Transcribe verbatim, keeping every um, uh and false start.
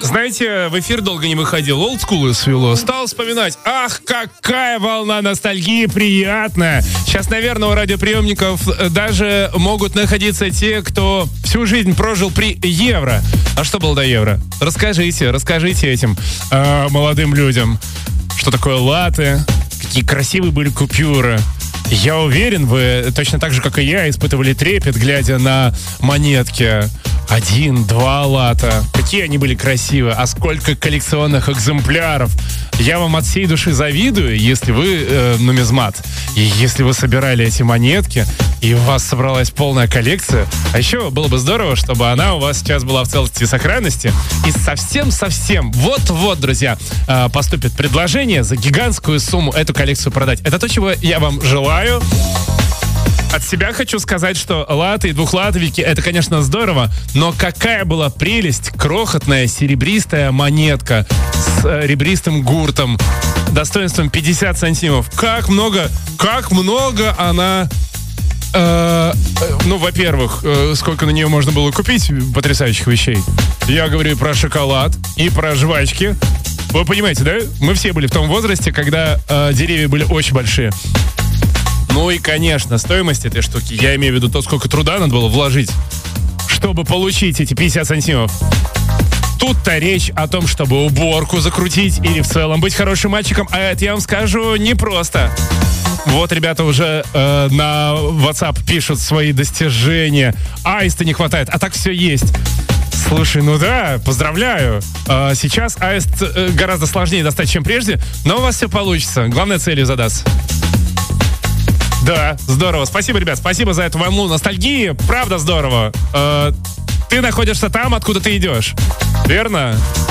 Знаете, в эфир долго не выходил, олдскулы свело. Стал вспоминать, ах, какая волна ностальгии приятная. Сейчас, наверное, у радиоприемников даже могут находиться те, кто всю жизнь прожил при евро. А что было до евро? Расскажите, расскажите этим э, молодым людям, что такое латте, какие красивые были купюры. Я уверен, вы точно так же, как и я, испытывали трепет, глядя на монетки. Один, два лата. Какие они были красивые. А сколько коллекционных экземпляров. Я вам от всей души завидую, если вы э, нумизмат. И если вы собирали эти монетки, и у вас собралась полная коллекция. А еще было бы здорово, чтобы она у вас сейчас была в целости и сохранности. И совсем-совсем, вот-вот, друзья, э, поступит предложение за гигантскую сумму эту коллекцию продать. Это то, чего я вам желаю. От себя хочу сказать, что латы и двухлатовики — это, конечно, здорово, но какая была прелесть, крохотная серебристая монетка с э, ребристым гуртом, достоинством пятьдесят сантимов. Как много, как много она... Э, э, ну, во-первых, э, сколько на нее можно было купить потрясающих вещей. Я говорю про шоколад и про жвачки. Вы понимаете, да? Мы все были в том возрасте, когда э, деревья были очень большие. Ну и, конечно, стоимость этой штуки, я имею в виду то, сколько труда надо было вложить, чтобы получить эти пятьдесят сантимов. Тут-то речь о том, чтобы уборку закрутить или в целом быть хорошим мальчиком, а это, я вам скажу, непросто. Вот ребята уже э, на WhatsApp пишут свои достижения. Аиста не хватает, а так все есть. Слушай, ну да, поздравляю. А, сейчас аист э, гораздо сложнее достать, чем прежде, но у вас все получится. Главное, целью задаться. Да, здорово. Спасибо, ребят, спасибо за эту волну ностальгии. Правда здорово. Э, ты находишься там, откуда ты идешь. Верно?